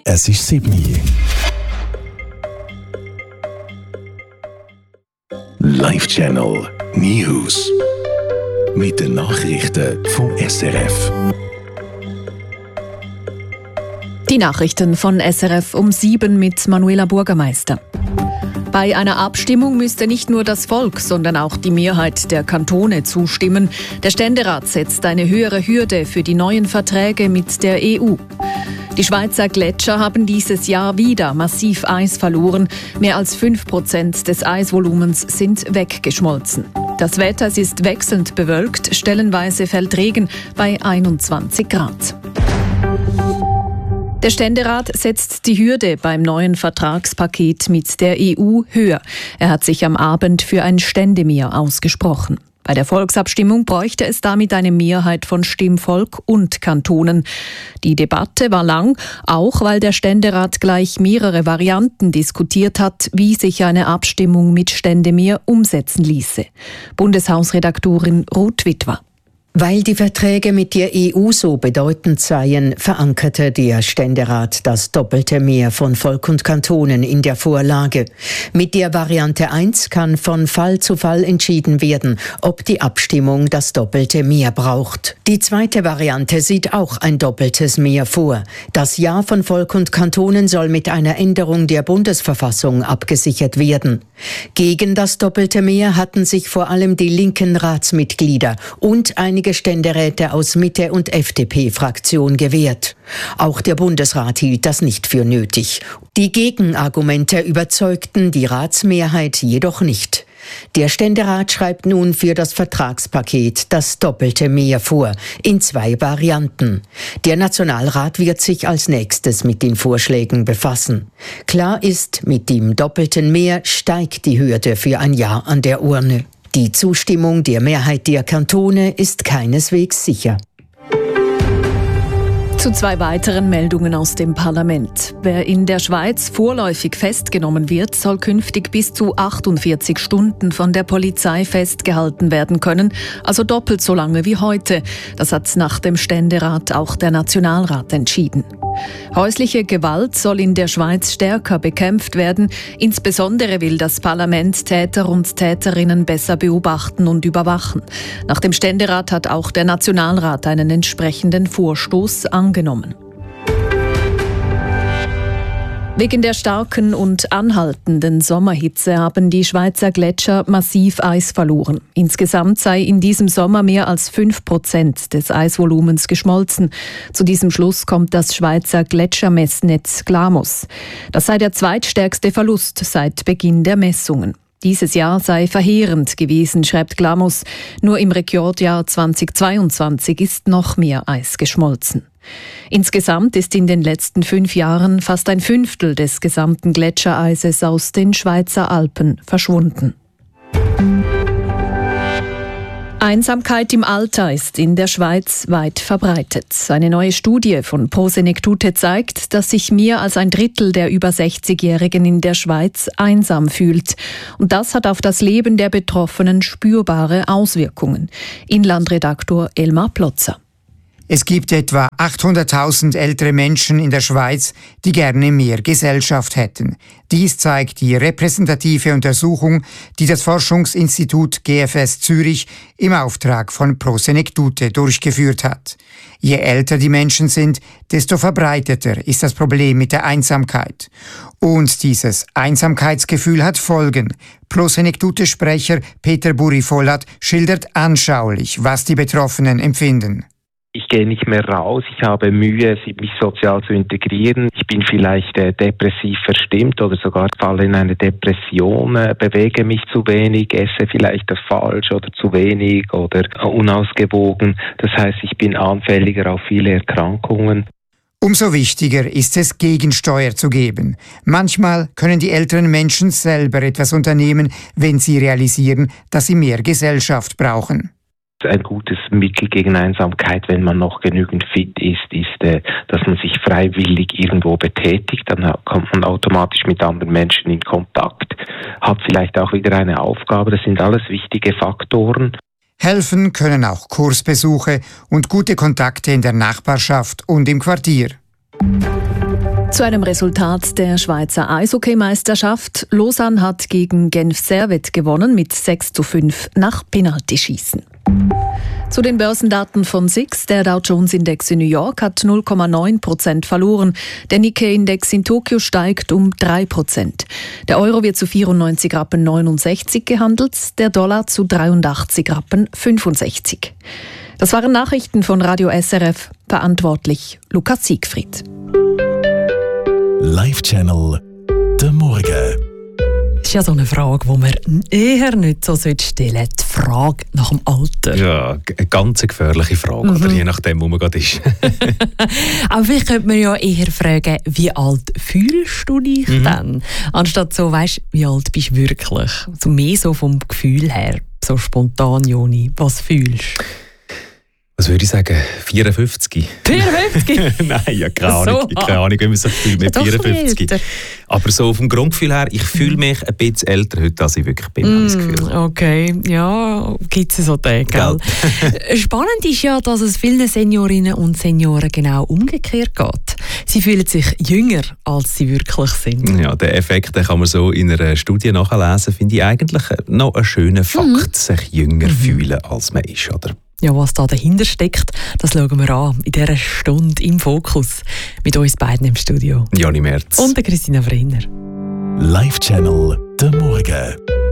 Es ist 7 Uhr. Live-Channel News. Mit den Nachrichten vom SRF. Die Nachrichten von SRF um 7 mit Manuela Burgermeister. Bei einer Abstimmung müsste nicht nur das Volk, sondern auch die Mehrheit der Kantone zustimmen. Der Ständerat setzt eine höhere Hürde für die neuen Verträge mit der EU. Die Schweizer Gletscher haben dieses Jahr wieder massiv Eis verloren. Mehr als 5% des Eisvolumens sind weggeschmolzen. Das Wetter ist wechselnd bewölkt, stellenweise fällt Regen bei 21 Grad. Der Ständerat setzt die Hürde beim neuen Vertragspaket mit der EU höher. Er hat sich am Abend für ein Ständemehr ausgesprochen. Bei der Volksabstimmung bräuchte es damit eine Mehrheit von Stimmvolk und Kantonen. Die Debatte war lang, auch weil der Ständerat gleich mehrere Varianten diskutiert hat, wie sich eine Abstimmung mit Ständemehr umsetzen ließe. Bundeshausredaktorin Ruth Witwer. Weil die Verträge mit der EU so bedeutend seien, verankerte der Ständerat das doppelte Mehr von Volk und Kantonen in der Vorlage. Mit der Variante 1 kann von Fall zu Fall entschieden werden, ob die Abstimmung das doppelte Mehr braucht. Die zweite Variante sieht auch ein doppeltes Mehr vor. Das Ja von Volk und Kantonen soll mit einer Änderung der Bundesverfassung abgesichert werden. Gegen das doppelte Mehr hatten sich vor allem die linken Ratsmitglieder und einige Ständeräte aus Mitte- und FDP-Fraktion gewährt. Auch der Bundesrat hielt das nicht für nötig. Die Gegenargumente überzeugten die Ratsmehrheit jedoch nicht. Der Ständerat schreibt nun für das Vertragspaket das doppelte Mehr vor, in 2 Varianten. Der Nationalrat wird sich als nächstes mit den Vorschlägen befassen. Klar ist, mit dem doppelten Mehr steigt die Hürde für ein Ja an der Urne. Die Zustimmung der Mehrheit der Kantone ist keineswegs sicher. Zu 2 weiteren Meldungen aus dem Parlament. Wer in der Schweiz vorläufig festgenommen wird, soll künftig bis zu 48 Stunden von der Polizei festgehalten werden können, also doppelt so lange wie heute. Das hat nach dem Ständerat auch der Nationalrat entschieden. Häusliche Gewalt soll in der Schweiz stärker bekämpft werden. Insbesondere will das Parlament Täter und Täterinnen besser beobachten und überwachen. Nach dem Ständerat hat auch der Nationalrat einen entsprechenden Vorstoß angenommen. Wegen der starken und anhaltenden Sommerhitze haben die Schweizer Gletscher massiv Eis verloren. Insgesamt sei in diesem Sommer mehr als 5% des Eisvolumens geschmolzen. Zu diesem Schluss kommt das Schweizer Gletschermessnetz GLAMOS. Das sei der zweitstärkste Verlust seit Beginn der Messungen. Dieses Jahr sei verheerend gewesen, schreibt GLAMOS. Nur im Rekordjahr 2022 ist noch mehr Eis geschmolzen. Insgesamt ist in den letzten 5 Jahren fast ein Fünftel des gesamten Gletschereises aus den Schweizer Alpen verschwunden. Einsamkeit im Alter ist in der Schweiz weit verbreitet. Eine neue Studie von Pro Senectute zeigt, dass sich mehr als ein Drittel der über 60-Jährigen in der Schweiz einsam fühlt. Und das hat auf das Leben der Betroffenen spürbare Auswirkungen. Inlandredaktor Elmar Plotzer. Es gibt etwa 800.000 ältere Menschen in der Schweiz, die gerne mehr Gesellschaft hätten. Dies zeigt die repräsentative Untersuchung, die das Forschungsinstitut GFS Zürich im Auftrag von Pro Senectute durchgeführt hat. Je älter die Menschen sind, desto verbreiteter ist das Problem mit der Einsamkeit. Und dieses Einsamkeitsgefühl hat Folgen. Pro Senectute-Sprecher Peter Buri-Vollat schildert anschaulich, was die Betroffenen empfinden. Ich gehe nicht mehr raus, ich habe Mühe, mich sozial zu integrieren. Ich bin vielleicht depressiv verstimmt oder sogar falle in eine Depression, bewege mich zu wenig, esse vielleicht falsch oder zu wenig oder unausgewogen. Das heißt, ich bin anfälliger auf viele Erkrankungen. Umso wichtiger ist es, Gegensteuer zu geben. Manchmal können die älteren Menschen selber etwas unternehmen, wenn sie realisieren, dass sie mehr Gesellschaft brauchen. Ein gutes Mittel gegen Einsamkeit, wenn man noch genügend fit ist, dass man sich freiwillig irgendwo betätigt. Dann kommt man automatisch mit anderen Menschen in Kontakt, hat vielleicht auch wieder eine Aufgabe. Das sind alles wichtige Faktoren. Helfen können auch Kursbesuche und gute Kontakte in der Nachbarschaft und im Quartier. Zu einem Resultat der Schweizer Eishockeymeisterschaft. Lausanne hat gegen Genf Servette gewonnen mit 6:5 nach Penaltyschießen. Zu den Börsendaten von SIX. Der Dow Jones Index in New York hat 0,9% verloren. Der Nikkei-Index in Tokio steigt um 3%. Der Euro wird zu 94,69 Rappen gehandelt, der Dollar zu 83,65 Rappen. Das waren Nachrichten von Radio SRF. Verantwortlich Lukas Siegfried. Live-Channel «Der Morgen». Das ist ja so eine Frage, die man eher nicht so stellen sollte. Die Frage nach dem Alter. Ja, eine ganz gefährliche Frage, oder je nachdem, wo man gerade ist. Aber vielleicht könnte man ja eher fragen, wie alt fühlst du dich denn? Anstatt so, weißt, wie alt bist du wirklich? So mehr so vom Gefühl her, so spontan, Joni. Was fühlst du? Was würde ich sagen? 54? 54? Nein, ja, keine Ahnung, wie man sich fühlt mit 54. Aber so vom Grundgefühl her, ich fühle mich ein bisschen älter heute, als ich wirklich bin, habe ich das Gefühl. Okay, ja, gibt es so Tage, gell? Spannend ist ja, dass es vielen Seniorinnen und Senioren genau umgekehrt geht. Sie fühlen sich jünger, als sie wirklich sind. Ja, den Effekt den kann man so in einer Studie nachlesen, finde ich eigentlich noch einen schönen Fakt, sich jünger fühlen, als man ist, oder? Ja, was da dahinter steckt, das schauen wir an in dieser Stunde im Fokus mit uns beiden im Studio. Joni Merz. Und der Christina Brenner. Live-Channel «Der Morgen».